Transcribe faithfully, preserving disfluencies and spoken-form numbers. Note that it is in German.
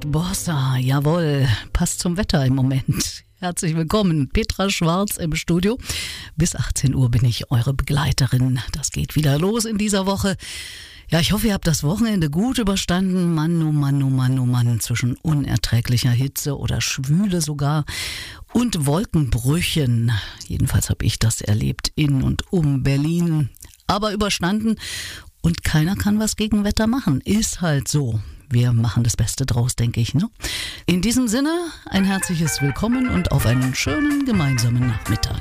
Bossa, jawohl, passt zum Wetter im Moment. Herzlich willkommen, Petra Schwarz im Studio. Bis achtzehn Uhr bin ich eure Begleiterin. Das geht wieder los in dieser Woche. Ja, ich hoffe, ihr habt das Wochenende gut überstanden. Mann, oh Mann, oh Mann, oh Mann, zwischen unerträglicher Hitze oder Schwüle sogar und Wolkenbrüchen. Jedenfalls habe ich das erlebt in und um Berlin. Aber überstanden und keiner kann was gegen Wetter machen. Ist halt so. Wir machen das Beste draus, denke ich, ne? In diesem Sinne, ein herzliches Willkommen und auf einen schönen gemeinsamen Nachmittag.